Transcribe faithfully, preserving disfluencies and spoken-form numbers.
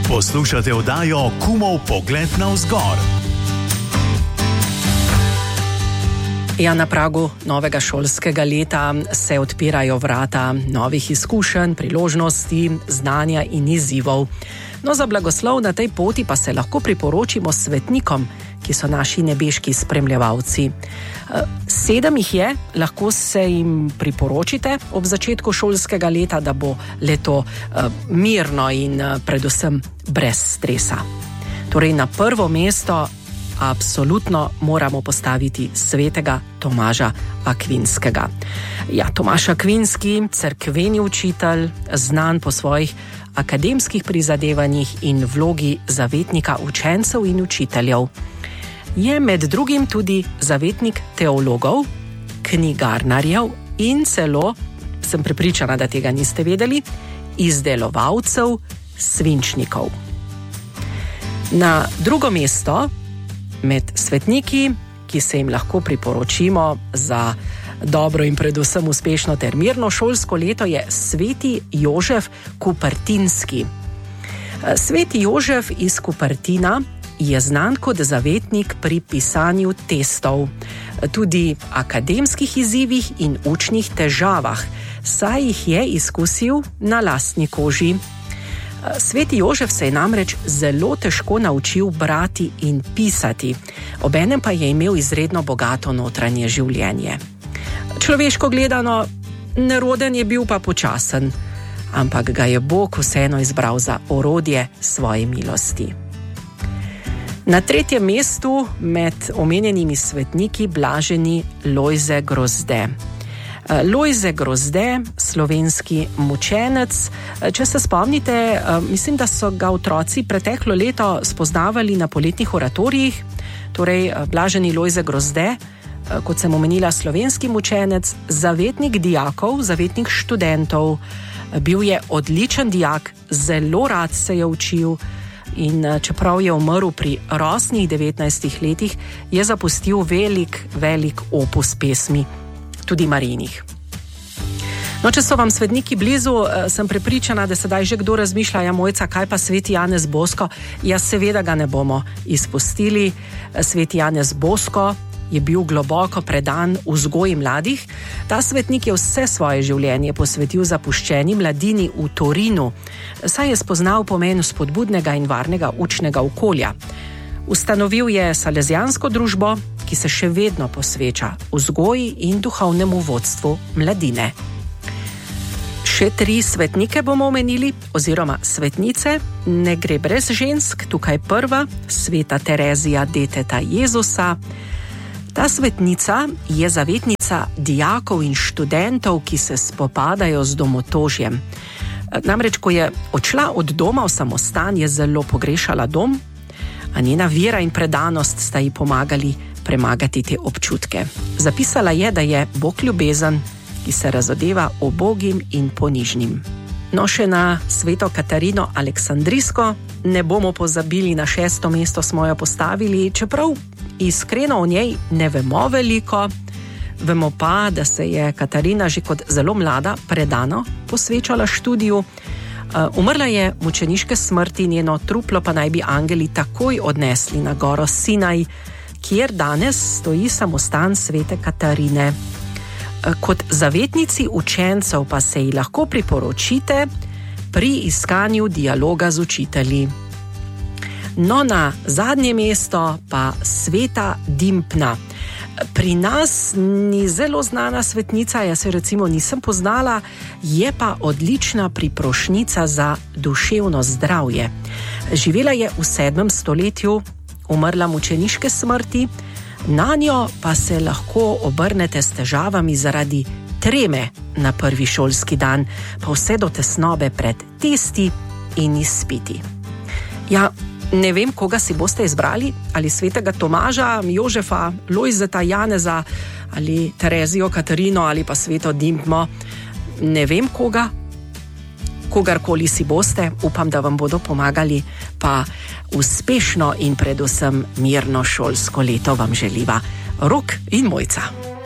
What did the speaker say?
Poslušate oddajo Kumov pogled navzgor. Ja, na pragu novega šolskega leta se odpirajo vrata novih izkušenj, priložnosti, znanja in izzivov. No, za blagoslov na tej poti pa se lahko priporočimo svetnikom, ki so naši nebeški spremljevalci. Sedem jih je, lahko se jim priporočite ob začetku šolskega leta, da bo leto mirno in predvsem brez stresa. Torej, na prvo mesto absolutno moramo postaviti svetega Tomaža Akvinskega. Ja, Tomaž Akvinski, cerkveni učitelj, znan po svojih akademskih prizadevanjih in vlogi zavetnika učencev in učiteljev. Je med drugim tudi zavetnik teologov, knjigarnarjev in celo, sem prepričana, da tega niste vedeli, izdelovalcev svinčnikov. Na drugo mesto med svetniki, ki se jim lahko priporočimo za dobro in predvsem uspešno ter mirno šolsko leto, je sveti Jožef Kupertinski. Sveti Jožef iz Kupertina je znan kot zavetnik pri pisanju testov, tudi akademskih izzivih in učnih težavah, saj jih je izkusil na lastni koži. Sveti Jožef se je namreč zelo težko naučil brati in pisati, obenem pa je imel izredno bogato notranje življenje. Človeško gledano, neroden je bil pa počasen, ampak ga je Bog vseeno izbral za orodje svoje milosti. Na tretjem mestu med omenjenimi svetniki blaženi Lojze Grozde. Lojze Grozde, slovenski mučenec. Če se spomnite, mislim, da so ga otroci preteklo leto spoznavali na poletnih oratorijih. Torej, blaženi Lojze Grozde, kot sem omenila, slovenski mučenec, zavetnik dijakov, zavetnik študentov. Bil je odličen dijak, zelo rad se je učil in čeprav je umrl pri rosnih devetnajstih letih, je zapustil velik, velik opus pesmi, tudi Marijinih. No, če so vam svetniki blizu, sem prepričana, da sedaj že kdo razmišlja, ja, Mojca, kaj pa sveti Janez Bosko? Ja, seveda ga ne bomo izpustili. Sveti Janez Bosko je bil globoko predan vzgoji mladih. Ta svetnik je vse svoje življenje posvetil zapuščeni mladini v Torinu, saj je spoznal pomen spodbudnega in varnega učnega okolja. Ustanovil je salezijansko družbo, ki se še vedno posveča vzgoji in duhovnemu vodstvu mladine. Še tri svetnike bomo omenili, oziroma svetnice, ne gre brez žensk. Tukaj prva, sveta Terezija, deteta Jezusa. Ta svetnica je zavetnica dijakov in študentov, ki se spopadajo z domotožjem. Namreč, ko je odšla od doma v samostan, je zelo pogrešala dom, a njena vera in predanost sta ji pomagali premagati te občutke. Zapisala je, da je Bog ljubezen, ki se razodeva ubogim in ponižnim. No, še na sveto Katarino Aleksandrijsko ne bomo pozabili, na šesto mesto smo jo postavili, čeprav iskreno o njej ne vemo veliko. Vemo pa, da se je Katarina že kot zelo mlada predano posvečala študiju. Umrla je mučeniške smrti, njeno truplo pa naj bi angeli takoj odnesli na goro Sinaj, kjer danes stoji samostan svete Katarine. Kot zavetnici učencev pa se ji lahko priporočite pri iskanju dialoga z učitelji. No, na zadnje mesto pa sveta Dimpna. Pri nas ni zelo znana svetnica, jaz se recimo nisem poznala, je pa odlična priprošnica za duševno zdravje. Živela je v sedmem stoletju, umrla mučeniške smrti, na njo pa se lahko obrnete s težavami zaradi treme na prvi šolski dan, pa vse do tesnobe pred testi in izpiti. Ja, ne vem, koga si boste izbrali, ali svetega Tomaža, Jožefa, Lojzeta, Janeza, ali Terezijo, Katarino, ali pa sveto Dimpno. Ne vem koga, kogarkoli si boste, upam, da vam bodo pomagali, pa uspešno in predvsem mirno šolsko leto vam želiva Rok in Mojca.